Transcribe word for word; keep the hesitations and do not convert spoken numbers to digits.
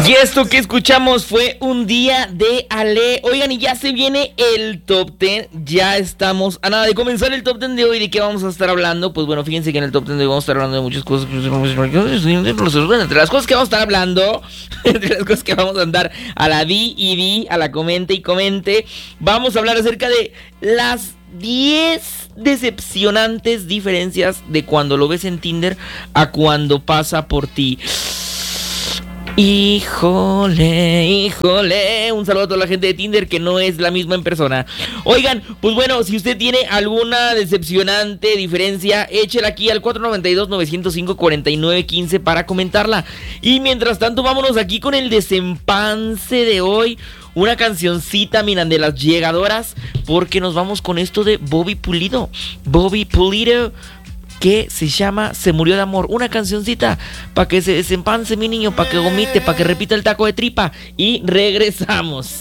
Y esto que escuchamos fue Un Día de Ale. Oigan, y ya se viene el Top diez. Ya estamos a nada de comenzar el Top diez de hoy. ¿De qué vamos a estar hablando? Pues bueno, fíjense que en el Top diez de hoy vamos a estar hablando de muchas cosas. Entre las cosas que vamos a estar hablando, entre las cosas que vamos a andar a la di y di, a la comente y comente, vamos a hablar acerca de las diez decepcionantes diferencias de cuando lo ves en Tinder a cuando pasa por ti. Híjole, híjole, un saludo a toda la gente de Tinder que no es la misma en persona. Oigan, pues bueno, si usted tiene alguna decepcionante diferencia, échela aquí al cuatro nueve dos, nueve cero cinco, cuatro nueve uno cinco para comentarla. Y mientras tanto, vámonos aquí con el desempance de hoy. Una cancioncita, miran, de las llegadoras, porque nos vamos con esto de Bobby Pulido. Bobby Pulido, que se llama Se Murió de Amor. Una cancioncita para que se desempance, mi niño, para que vomite, para que repita el taco de tripa. Y regresamos.